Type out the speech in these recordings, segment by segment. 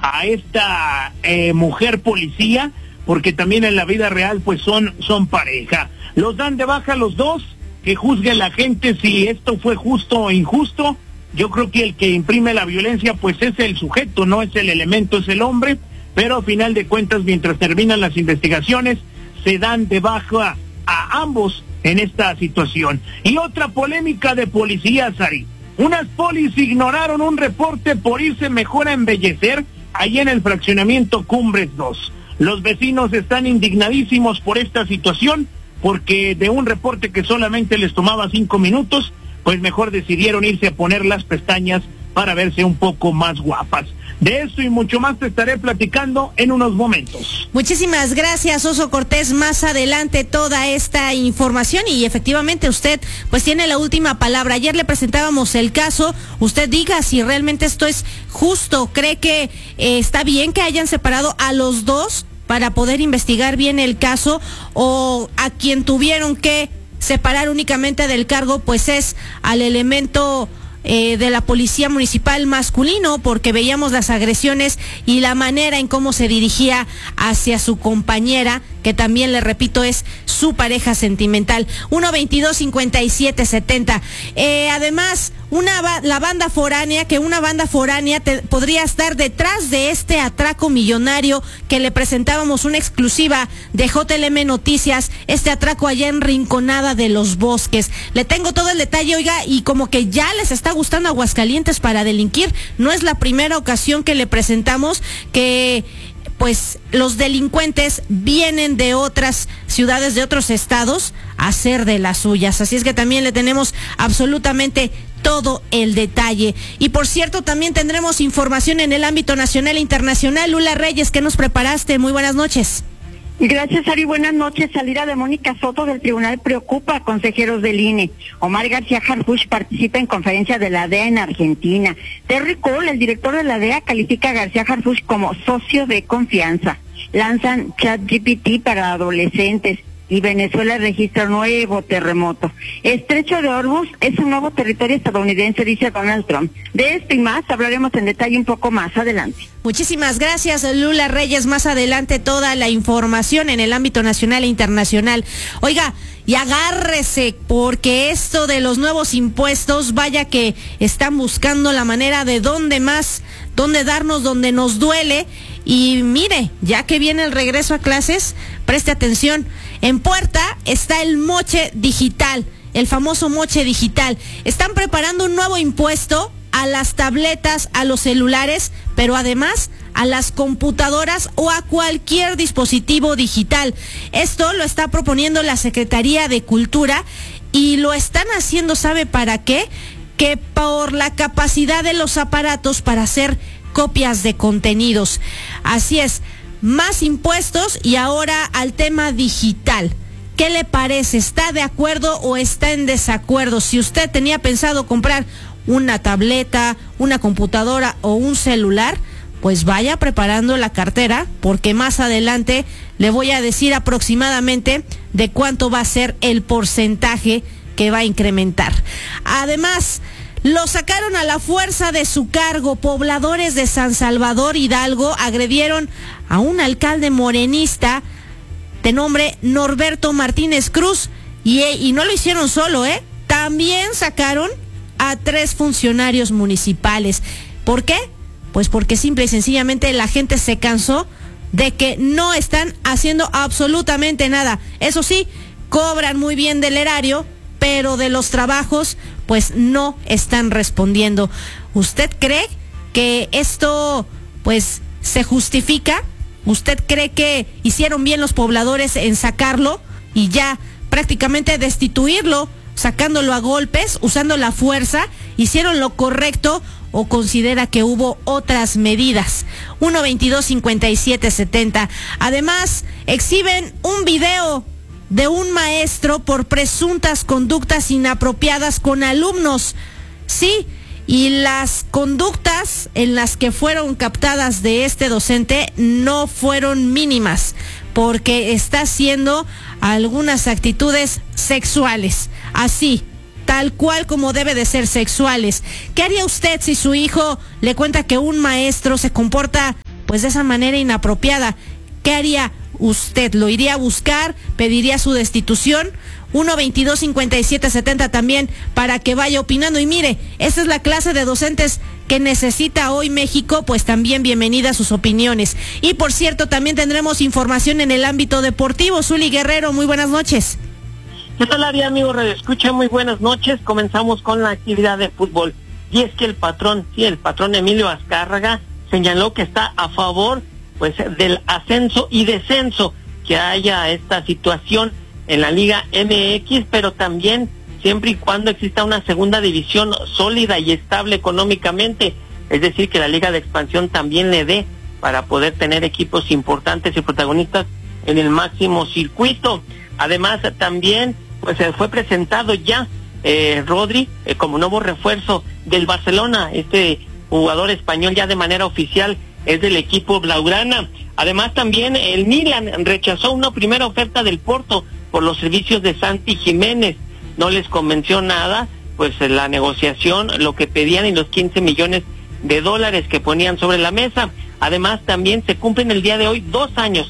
a esta mujer policía, porque también en la vida real pues son pareja. Los dan de baja los dos, que juzgue la gente si esto fue justo o injusto. Yo creo que el que imprime la violencia pues es el sujeto, no es el elemento, es el hombre, pero a final de cuentas, mientras terminan las investigaciones, se dan de baja a ambos en esta situación. Y otra polémica de policías, Ari. Unas polis ignoraron un reporte por irse mejor a embellecer ahí en el fraccionamiento Cumbres 2. Los vecinos están indignadísimos por esta situación, porque de un reporte que solamente les tomaba 5 minutos, pues mejor decidieron irse a poner las pestañas para verse un poco más guapas. De esto y mucho más te estaré platicando en unos momentos. Muchísimas gracias, Oso Cortés. Más adelante toda esta información y efectivamente usted pues tiene la última palabra. Ayer le presentábamos el caso. Usted diga si realmente esto es justo. ¿Cree que está bien que hayan separado a los dos para poder investigar bien el caso, o a quien tuvieron que separar únicamente del cargo pues es al elemento de la policía municipal masculino, porque veíamos las agresiones y la manera en cómo se dirigía hacia su compañera, que también, le repito, es su pareja sentimental? 1-22-57-70. Además, la banda foránea, una banda foránea podría estar detrás de este atraco millonario que le presentábamos una exclusiva de JLM Noticias, este atraco allá en Rinconada de los Bosques. Le tengo todo el detalle, oiga, y como que ya les está gustando Aguascalientes para delinquir. No es la primera ocasión que le presentamos que pues los delincuentes vienen de otras ciudades, de otros estados, a hacer de las suyas. Así es que también le tenemos absolutamente todo el detalle. Y por cierto, también tendremos información en el ámbito nacional e internacional. Lula Reyes, ¿qué nos preparaste? Muy buenas noches. Gracias, Ari. Buenas noches. Salida de Mónica Soto del tribunal preocupa a consejeros del INE. Omar García Harfuch participa en conferencia de la DEA en Argentina. Terry Cole, el director de la DEA, califica a García Harfuch como socio de confianza. Lanzan ChatGPT para adolescentes. Y Venezuela registra nuevo terremoto. Estrecho de Hormuz es un nuevo territorio estadounidense, dice Donald Trump. De esto y más hablaremos en detalle un poco más adelante. Muchísimas gracias, Lula Reyes. Más adelante toda la información en el ámbito nacional e internacional. Oiga, y agárrese, porque esto de los nuevos impuestos, vaya que están buscando la manera de dónde darnos, donde nos duele. Y mire, ya que viene el regreso a clases, preste atención. En puerta está el moche digital, el famoso moche digital. Están preparando un nuevo impuesto a las tabletas, a los celulares, pero además a las computadoras o a cualquier dispositivo digital. Esto lo está proponiendo la Secretaría de Cultura y lo están haciendo, ¿sabe para qué? Que por la capacidad de los aparatos para hacer copias de contenidos. Así es, más impuestos y ahora al tema digital. ¿Qué le parece? ¿Está de acuerdo o está en desacuerdo? Si usted tenía pensado comprar una tableta, una computadora o un celular, pues vaya preparando la cartera, porque más adelante le voy a decir aproximadamente de cuánto va a ser el porcentaje que va a incrementar. Además, lo sacaron a la fuerza de su cargo. Pobladores de San Salvador Hidalgo agredieron a un alcalde morenista de nombre Norberto Martínez Cruz y no lo hicieron solo, también sacaron a 3 funcionarios municipales. ¿Por qué? Pues porque simple y sencillamente la gente se cansó de que no están haciendo absolutamente nada. Eso sí, cobran muy bien del erario, pero de los trabajos pues no están respondiendo. ¿Usted cree que esto pues se justifica? ¿Usted cree que hicieron bien los pobladores en sacarlo y ya prácticamente destituirlo, sacándolo a golpes, usando la fuerza? ¿Hicieron lo correcto o considera que hubo otras medidas? 1-22-57-70. Además, exhiben un video de un maestro por presuntas conductas inapropiadas con alumnos. Sí, y las conductas en las que fueron captadas de este docente no fueron mínimas, porque está haciendo algunas actitudes sexuales, así, tal cual como debe de ser, sexuales. ¿Qué haría usted si su hijo le cuenta que un maestro se comporta pues de esa manera inapropiada. ¿Qué haría usted? ¿Lo iría a buscar? ¿Pediría su destitución? 1-22-57-70 también para que vaya opinando. Y mire, esta es la clase de docentes que necesita hoy México, pues también bienvenidas sus opiniones. Y por cierto, también tendremos información en el ámbito deportivo. Zuli Guerrero, muy buenas noches. ¿Qué tal, Ari, amigo Radio Escucha? Muy buenas noches. Comenzamos con la actividad de fútbol. Y es que el patrón Emilio Azcárraga señaló que está a favor pues del ascenso y descenso, que haya esta situación en la Liga MX, pero también siempre y cuando exista una segunda división sólida y estable económicamente, es decir, que la Liga de Expansión también le dé para poder tener equipos importantes y protagonistas en el máximo circuito. Además, también pues fue presentado ya Rodri como nuevo refuerzo del Barcelona. Este jugador español ya de manera oficial es del equipo blaugrana. Además, también el Milan rechazó una primera oferta del Porto por los servicios de Santi Jiménez. No les convenció nada, pues la negociación, lo que pedían y los 15 millones de dólares que ponían sobre la mesa. Además, también se cumplen el día de hoy 2 años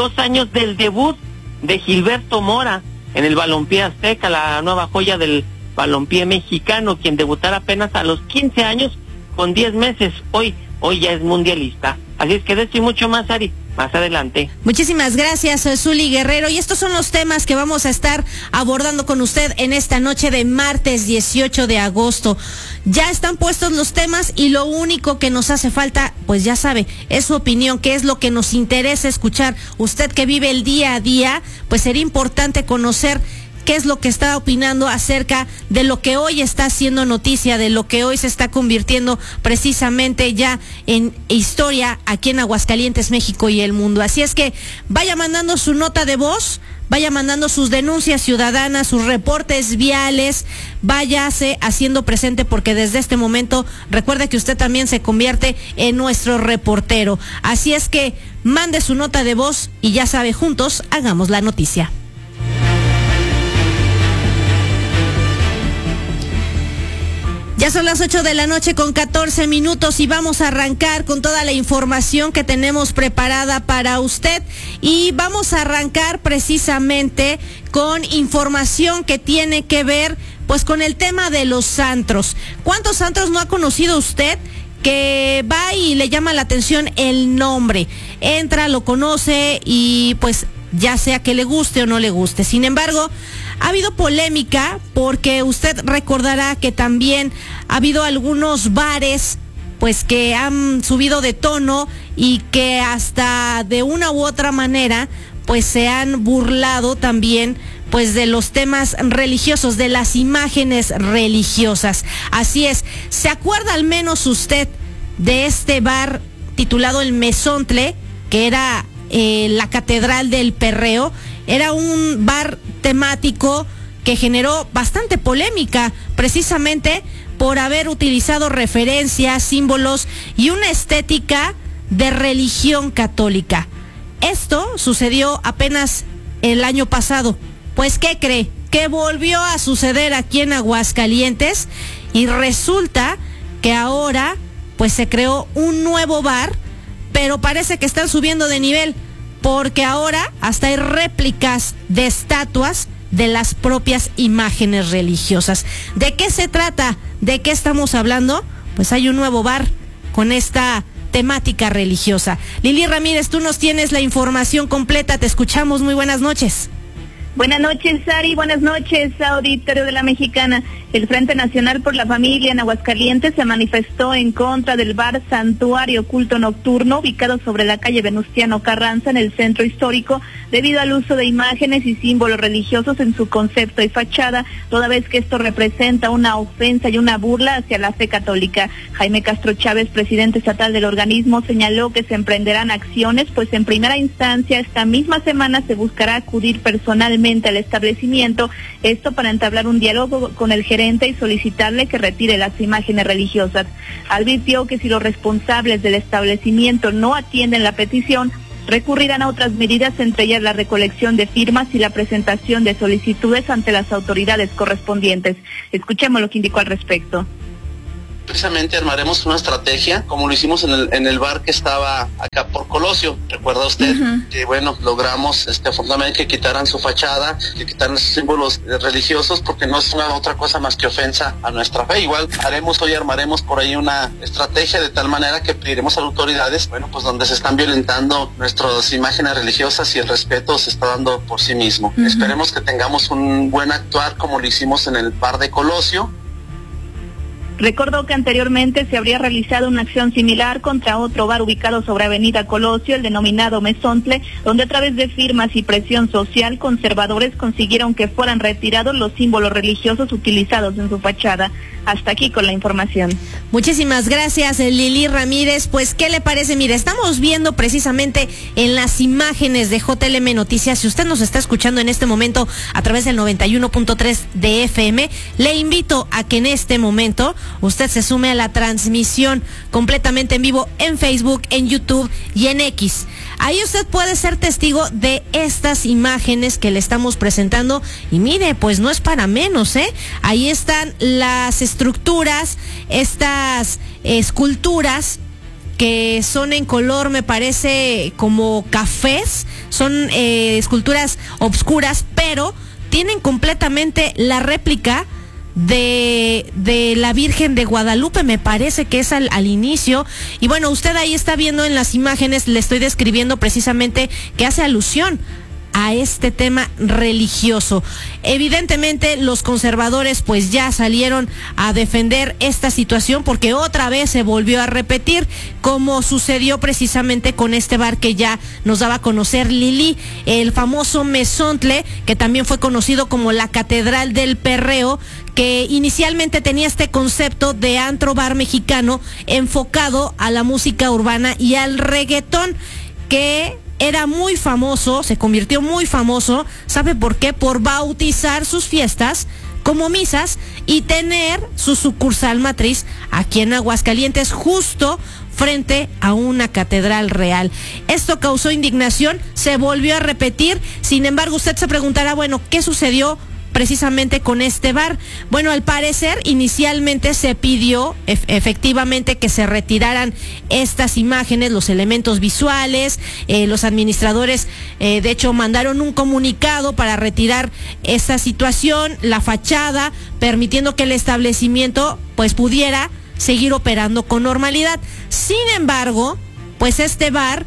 del debut de Gilberto Mora en el balompié azteca, la nueva joya del balompié mexicano, quien debutara apenas a los 15 años con 10 meses. Hoy ya es mundialista. Así es que de esto y mucho más, Ari, más adelante. Muchísimas gracias, Zuli Guerrero. Y estos son los temas que vamos a estar abordando con usted en esta noche de martes 18 de agosto. Ya están puestos los temas y lo único que nos hace falta, pues ya sabe, es su opinión, qué es lo que nos interesa escuchar. Usted que vive el día a día, pues sería importante conocer qué es lo que está opinando acerca de lo que hoy está haciendo noticia, de lo que hoy se está convirtiendo precisamente ya en historia aquí en Aguascalientes, México y el mundo. Así es que vaya mandando su nota de voz, vaya mandando sus denuncias ciudadanas, sus reportes viales, váyase haciendo presente, porque desde este momento recuerde que usted también se convierte en nuestro reportero. Así es que mande su nota de voz y ya sabe, juntos hagamos la noticia. Ya son las 8 de la noche con 14 minutos y vamos a arrancar con toda la información que tenemos preparada para usted, y vamos a arrancar precisamente con información que tiene que ver pues con el tema de los antros. ¿Cuántos antros no ha conocido usted que va y le llama la atención el nombre? Entra, lo conoce y pues ya sea que le guste o no le guste. Sin embargo, ha habido polémica porque usted recordará que también ha habido algunos bares pues que han subido de tono y que hasta de una u otra manera pues se han burlado también pues de los temas religiosos, de las imágenes religiosas. Así es, ¿se acuerda al menos usted de este bar titulado El Mesontle, que era la Catedral del Perreo? Era un bar temático que generó bastante polémica, precisamente por haber utilizado referencias, símbolos y una estética de religión católica. Esto sucedió apenas el año pasado. Pues, ¿qué cree? Que volvió a suceder aquí en Aguascalientes, y resulta que ahora pues se creó un nuevo bar, pero parece que están subiendo de nivel, porque ahora hasta hay réplicas de estatuas de las propias imágenes religiosas. ¿De qué se trata? ¿De qué estamos hablando? Pues hay un nuevo bar con esta temática religiosa. Lili Ramírez, tú nos tienes la información completa, te escuchamos, muy buenas noches. Buenas noches, Sari, buenas noches, auditorio de la Mexicana. El Frente Nacional por la Familia en Aguascalientes se manifestó en contra del bar Santuario Culto Nocturno, ubicado sobre la calle Venustiano Carranza en el centro histórico, debido al uso de imágenes y símbolos religiosos en su concepto y fachada, toda vez que esto representa una ofensa y una burla hacia la fe católica. Jaime Castro Chávez, presidente estatal del organismo, señaló que se emprenderán acciones, pues en primera instancia esta misma semana se buscará acudir personalmente al establecimiento, esto para entablar un diálogo con el gerente y solicitarle que retire las imágenes religiosas. Advirtió que si los responsables del establecimiento no atienden la petición, recurrirán a otras medidas, entre ellas la recolección de firmas y la presentación de solicitudes ante las autoridades correspondientes. Escuchemos lo que indicó al respecto. precisamente armaremos una estrategia como lo hicimos en el bar que estaba acá por Colosio. ¿Recuerda usted? Que bueno, logramos afortunadamente que quitaran su fachada, que quitaran sus símbolos religiosos, porque no es una otra cosa más que ofensa a nuestra fe. Igual armaremos por ahí una estrategia de tal manera que pediremos a las autoridades, bueno, pues donde se están violentando nuestras imágenes religiosas y el respeto se está dando por sí mismo. Esperemos que tengamos un buen actuar como lo hicimos en el bar de Colosio. Recordó que anteriormente se habría realizado una acción similar contra otro bar ubicado sobre Avenida Colosio, el denominado Mesontle, donde a través de firmas y presión social, conservadores consiguieron que fueran retirados los símbolos religiosos utilizados en su fachada. Hasta aquí con la información. Muchísimas gracias, Lili Ramírez. Pues, ¿qué le parece? Mire, estamos viendo precisamente en las imágenes de JLM Noticias. Si usted nos está escuchando en este momento a través del 91.3 de FM, le invito a que en este momento usted se sume a la transmisión completamente en vivo en Facebook, en YouTube y en X. Ahí usted puede ser testigo de estas imágenes que le estamos presentando. Y mire, pues no es para menos, ¿eh? Ahí están las estructuras, estas esculturas que son en color, me parece, como cafés. Son esculturas obscuras, pero tienen completamente la réplica de la Virgen de Guadalupe, me parece que es al inicio. Y bueno, usted ahí está viendo en las imágenes, le estoy describiendo precisamente que hace alusión a este tema religioso. Evidentemente los conservadores pues ya salieron a defender esta situación, porque otra vez se volvió a repetir, como sucedió precisamente con este bar que ya nos daba a conocer Lili, el famoso Mesontle, que también fue conocido como la Catedral del Perreo, que inicialmente tenía este concepto de antro bar mexicano enfocado a la música urbana y al reggaetón, que era muy famoso, se convirtió muy famoso. ¿Sabe por qué? Por bautizar sus fiestas como misas y tener su sucursal matriz aquí en Aguascalientes, justo frente a una catedral real. Esto causó indignación, se volvió a repetir. Sin embargo, usted se preguntará, bueno, ¿qué sucedió precisamente con este bar? Bueno, al parecer inicialmente se pidió efectivamente que se retiraran estas imágenes, los elementos visuales. Los administradores de hecho mandaron un comunicado para retirar esta situación, la fachada, permitiendo que el establecimiento pues pudiera seguir operando con normalidad. Sin embargo, pues este bar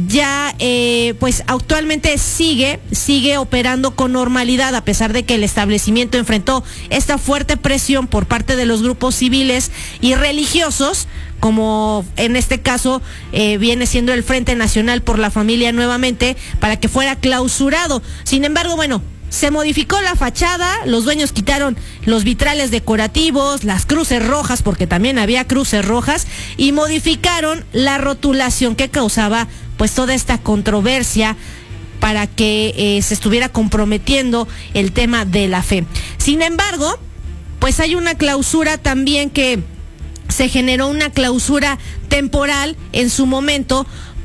ya pues actualmente sigue operando con normalidad, a pesar de que el establecimiento enfrentó esta fuerte presión por parte de los grupos civiles y religiosos, como en este caso viene siendo el Frente Nacional por la Familia nuevamente, para que fuera clausurado. Sin embargo, bueno, se modificó la fachada, los dueños quitaron los vitrales decorativos, las cruces rojas, porque también había cruces rojas, y modificaron la rotulación que causaba pues toda esta controversia para que se estuviera comprometiendo el tema de la fe. Sin embargo, pues hay una clausura también, que se generó una clausura temporal en su momento.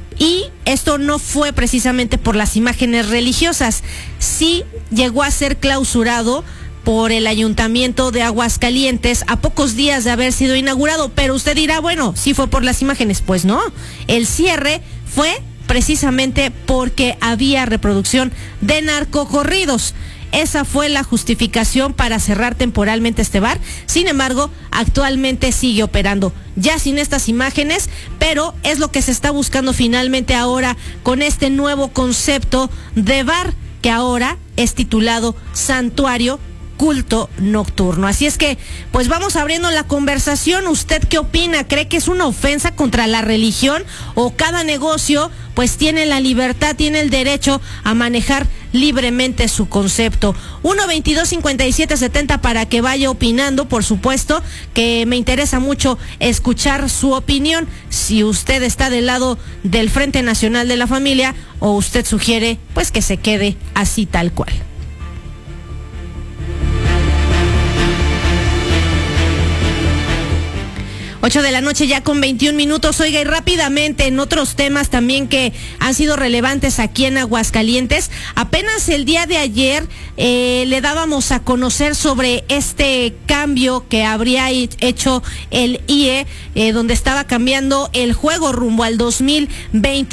Y esto no fue precisamente por las imágenes religiosas, sí llegó a ser clausurado por el Ayuntamiento de Aguascalientes a pocos días de haber sido inaugurado. Pero usted dirá, bueno, sí fue por las imágenes. Pues no, el cierre fue precisamente porque había reproducción de narcocorridos. Esa fue la justificación para cerrar temporalmente este bar. Sin embargo, actualmente sigue operando ya sin estas imágenes, pero es lo que se está buscando finalmente ahora con este nuevo concepto de bar, que ahora es titulado Santuario Culto Nocturno. Así es que, pues vamos abriendo la conversación. ¿Usted qué opina? ¿Cree que es una ofensa contra la religión, o cada negocio pues tiene la libertad, tiene el derecho a manejar libremente su concepto? 1-22-57-70 para que vaya opinando. Por supuesto que me interesa mucho escuchar su opinión, si usted está del lado del Frente Nacional de la Familia, o usted sugiere pues que se quede así tal cual. 8 de la noche ya con 21 minutos. Oiga, y rápidamente en otros temas también que han sido relevantes aquí en Aguascalientes, apenas el día de ayer le dábamos a conocer sobre este cambio que habría hecho el IE, donde estaba cambiando el juego rumbo al 2020.